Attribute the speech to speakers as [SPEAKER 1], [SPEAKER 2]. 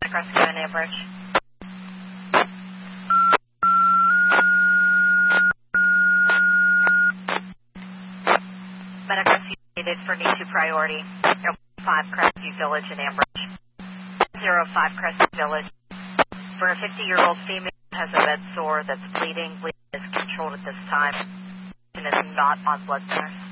[SPEAKER 1] Medic rescue in Ambridge. Medic rescue needed for need to priority. 05 Crestview Village in Ambridge. 05 Crestview Village. For a 50-year-old female who has a bed sore that's bleeding. Bleeding is controlled at this time and is not on blood thinners.